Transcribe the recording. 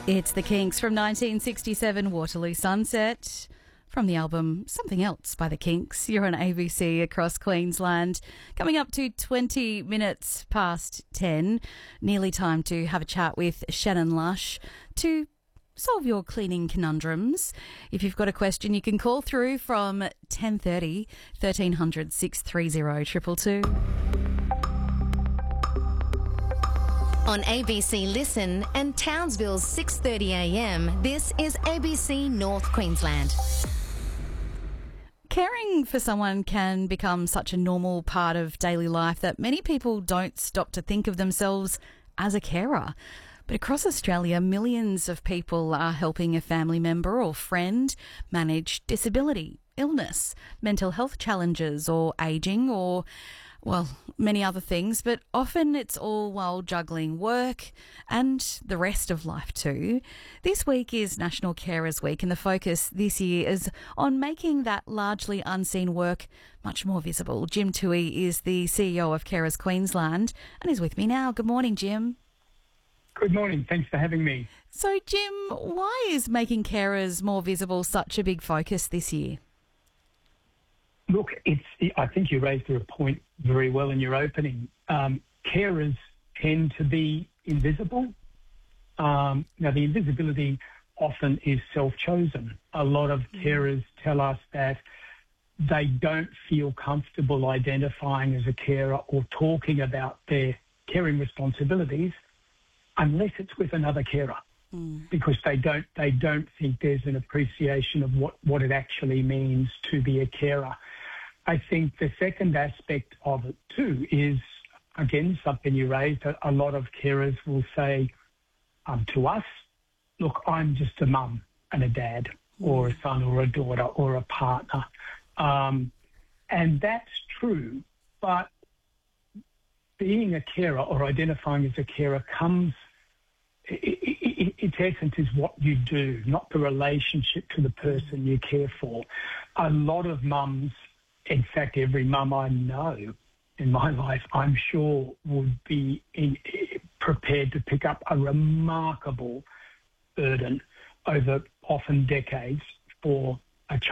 It's the Kinks from 1967, Waterloo Sunset. From the album Something Else by the Kinks. You're on ABC across Queensland. Coming up to 20 minutes past 10. Nearly time to have a chat with Shannon Lush to solve your cleaning conundrums. If you've got a question, you can call through from 10:30 1300 630 222. On ABC Listen and Townsville's 6:30am, this is ABC North Queensland. Caring for someone can become such a normal part of daily life that many people don't stop to think of themselves as a carer. But across Australia, millions of people are helping a family member or friend manage disability, illness, mental health challenges, or ageing, or many other things, but often it's all while juggling work and the rest of life too. This week is National Carers Week, and the focus this year is on making that largely unseen work much more visible. Jim Toohey is the CEO of Carers Queensland and is with me now. Good morning, Jim. Good morning. Thanks for having me. So, Jim, why is making carers more visible such a big focus this year? Look, I think you raised a point very well in your opening. Carers tend to be invisible. Now, the invisibility often is self-chosen. A lot of carers tell us that they don't feel comfortable identifying as a carer or talking about their caring responsibilities unless it's with another carer, because they don't think there's an appreciation of what it actually means to be a carer. I think the second aspect of it too is, again, something you raised. A lot of carers will say to us, look, I'm just a mum and a dad or a son or a daughter or a partner. And that's true, but being a carer or identifying as a carer comes, its essence is what you do, not the relationship to the person you care for. A lot of mums, in fact, every mum I know in my life, I'm sure, would be prepared to pick up a remarkable burden over often decades for